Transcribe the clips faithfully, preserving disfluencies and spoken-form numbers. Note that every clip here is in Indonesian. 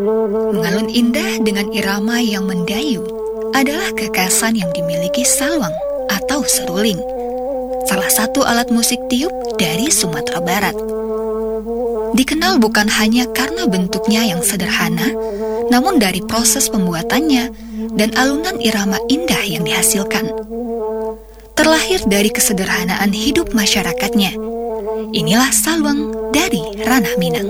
Mengalun indah dengan irama yang mendayu adalah kekasan yang dimiliki saluang atau seruling, salah satu alat musik tiup dari Sumatera Barat. Dikenal bukan hanya karena bentuknya yang sederhana, namun dari proses pembuatannya dan alunan irama indah yang dihasilkan. Terlahir dari kesederhanaan hidup masyarakatnya, inilah saluang dari ranah Minang.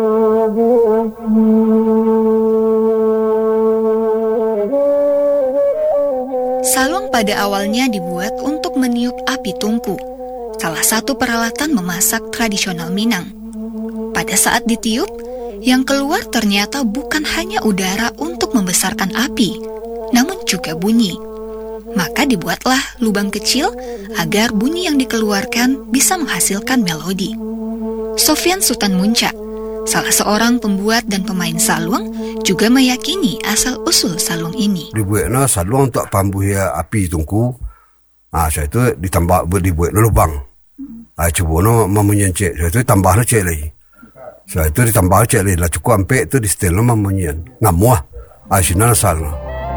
Saluang pada awalnya dibuat untuk meniup api tungku, salah satu peralatan memasak tradisional Minang. Pada saat ditiup, yang keluar ternyata bukan hanya udara untuk membesarkan api, namun juga bunyi. Maka dibuatlah lubang kecil agar bunyi yang dikeluarkan bisa menghasilkan melodi. Sofyan Sutan Muncak, salah seorang pembuat dan pemain saluang, juga meyakini asal-usul saluang ini. Dibuatnya saluang untuk pambuh api tungku. Ah, saya itu ditambah dibuat lubang. Ah, coba no memunyian cek, saya itu tambahnya cek lagi. Saya itu ditambah cek lagi, lah cukup sampai itu di setelnya memunyian. Ngamuah, ah, sini saluang.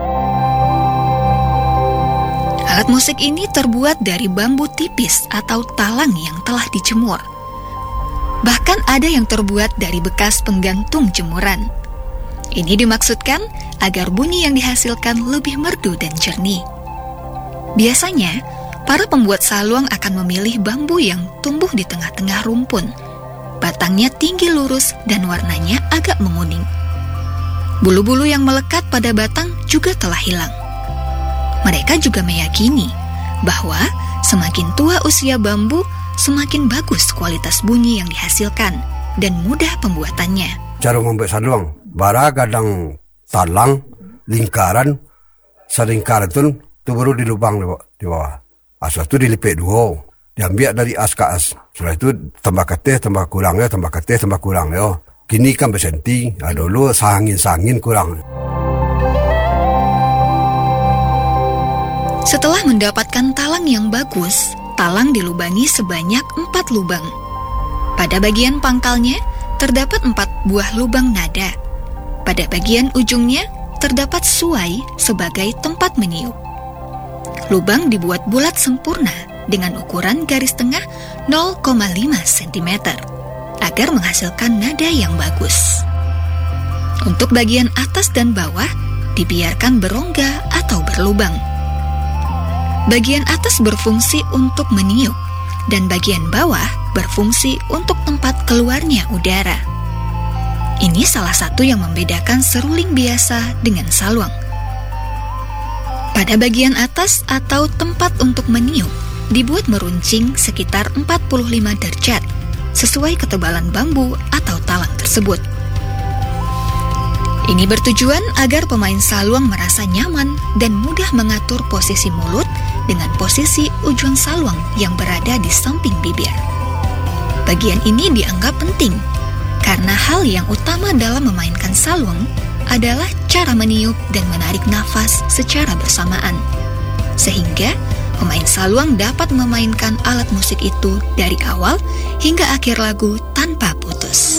Alat musik ini terbuat dari bambu tipis atau talang yang telah dijemur. Bahkan ada yang terbuat dari bekas penggantung jemuran. Ini dimaksudkan agar bunyi yang dihasilkan lebih merdu dan jernih. Biasanya, para pembuat saluang akan memilih bambu yang tumbuh di tengah-tengah rumpun. Batangnya tinggi lurus dan warnanya agak menguning. Bulu-bulu yang melekat pada batang juga telah hilang. Mereka juga meyakini bahwa semakin tua usia bambu, semakin bagus kualitas bunyi yang dihasilkan dan mudah pembuatannya. Cara membuat saluang, bara kadang talang, lingkaran, selingkaran itu, itu baru di lubang di bawah. Asal itu dilipet dua, diambil dari as ke as. Setelah itu tambah keteh, tambah kurang ya, tambah keteh, tambah kurang ya. Kini kan bersenti, nah, dulu sangin-sangin kurang. Setelah mendapatkan talang yang bagus, talang dilubangi sebanyak empat lubang. Pada bagian pangkalnya, terdapat empat buah lubang nada. Pada bagian ujungnya, terdapat suai sebagai tempat meniup. Lubang dibuat bulat sempurna dengan ukuran garis tengah nol koma lima sentimeter agar menghasilkan nada yang bagus. Untuk bagian atas dan bawah, dibiarkan berongga atau berlubang. Bagian atas berfungsi untuk meniup, dan bagian bawah berfungsi untuk tempat keluarnya udara. Ini salah satu yang membedakan seruling biasa dengan saluang. Pada bagian atas atau tempat untuk meniup, dibuat meruncing sekitar empat puluh lima derajat, sesuai ketebalan bambu atau talang tersebut. Ini bertujuan agar pemain saluang merasa nyaman dan mudah mengatur posisi mulut dengan posisi ujung saluang yang berada di samping bibir. Bagian ini dianggap penting karena hal yang utama dalam memainkan saluang adalah cara meniup dan menarik nafas secara bersamaan. Sehingga pemain saluang dapat memainkan alat musik itu dari awal hingga akhir lagu tanpa putus.